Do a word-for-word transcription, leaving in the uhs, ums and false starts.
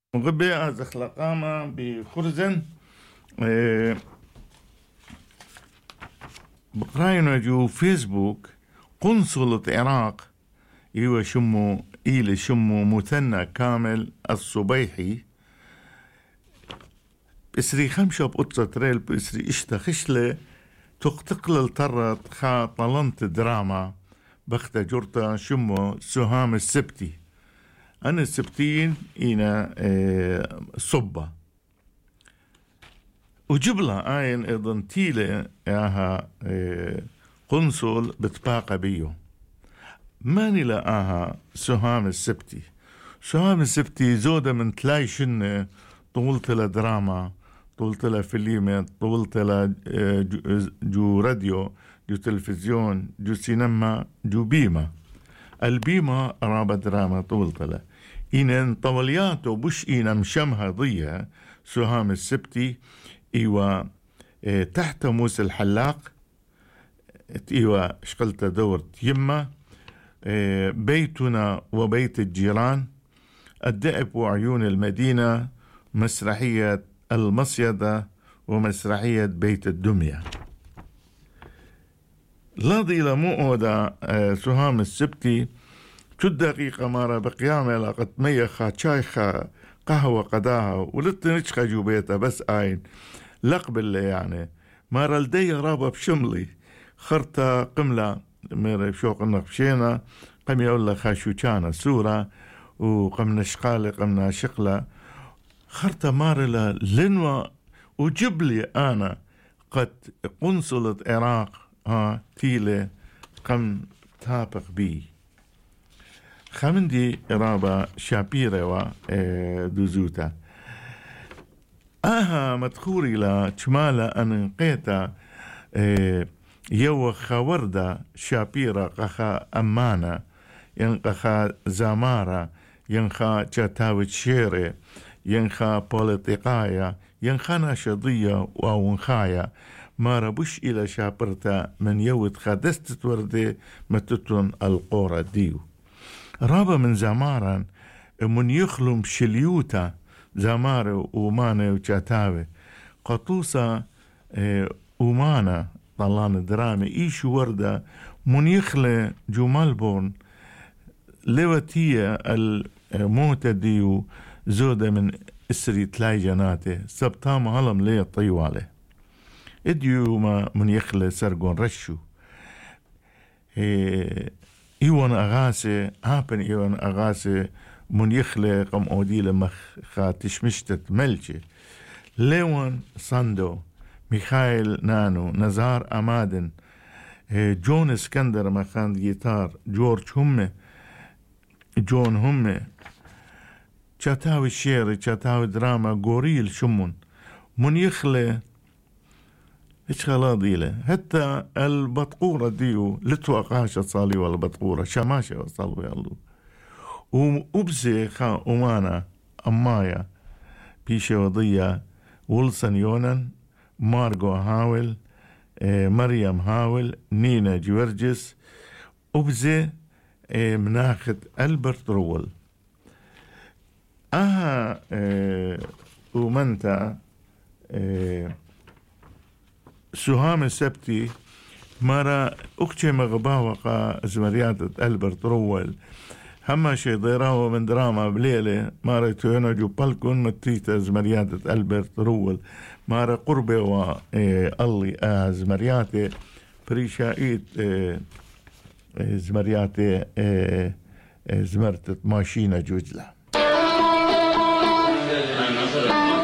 مغبي أزخ لقامة بخرزن بقراينو جو فيسبوك قنصلة العراق يو شمو إيلي شمو مثنى كامل الصبيحي بسري خمشة بقطة تريل بسري إشتا خشلة تقتقل طرت خا طلنت دراما بخت جرتا شمو سهام السبتي أنا السبتين إنا اه صبة وجبلها آين إذن تيلة إاها اه قنصل بتباقى بيو ماني لقاها سهام السبتي. سهام السبتي زودة من تلاي شنة طولت لها دراما، طولت لها فيلم، طولت لها جو راديو، جو تلفزيون، جو سينما، جو بيما. البيما رابا دراما طولت لها إن طولياته بش إنا مشمها ضيها سهام السبتي إيوا اه تحت موسى الحلاق إيوا شقلت دورة يمة اه بيتنا وبيت الجيران، الدأب وعيون المدينة، مسرحية المصيدة، ومسرحية بيت الدمية. لاضي لمؤودة اه سهام السبتي شو دقيقة مارا بقيامة لقد ميخا شايخة قهوة قداها ولتنشخة جو بيتها بس آين لقبل يعني مارا لدي رابا بشملي خرطة قملة ميرا بشوق النقشينا قم يقول لها خاشوشانا سورة وقمنا شقالة قمنا شقلة خرطة مارا لنوى وجبلي أنا قد قنصلة عراق ها تيلة قم تابق بي خمندي رابا شابيرة و دوزوتا آها مدخوري لا تشمالا أنقيتا يو خوردة شابيرة قخا أمانة ينقخا زامارة ينخا تشاتاوت شيري ينخا بوليتيقايا ينخانا شضية وونخايا ما ربوش إلى شابرتا من يوت خادست وردي متتون القورة ديو رابا من زمارا من يخلم شليوتا زمارة ومانة وشاتاوي قطوسة ومانة طلان درامي إيش وردة من يخلي جو مالبورن لوتية الموتة ديو زودة من اسري تلاي جناتي سبتام هلم ليه طيوالي اديو ما من يخلي سرقون رشو إيه إيوان أغاسي هابن إيوان أغاسي من يخلي قم أودي لمخا تشمشتت ملجي ليوان ساندو ميخائيل نانو نزار أمادن جون اسكندر مخان جيتار جورج همي جون همي شاتاوي شيري شاتاوي دراما غوريل شمون من يخلي إيش خلاضي له حتى البطقورة ديو لتوقعش صالي والبطقورة شماشة وصالوا يالله وأبزي خا أمانا أمايا بيشي وضية ويلسون يونان مارغو هاول اه مريم هاول نينا جورجس أبزي اه مناخد ألبرت رول أها اه ومنتا اه سهام السبتي مرة أكتشي مغباوقة زمرياتة ألبرت رول هما شي ضيراوة من دراما بليلة مرة توينو جو بالكون متيتا زمرياتة ألبرت رول مرة قربة و إيه اللي آه زمرياتة بريشايت إيه زمرياتة إيه زمرتة ماشينة جوجلة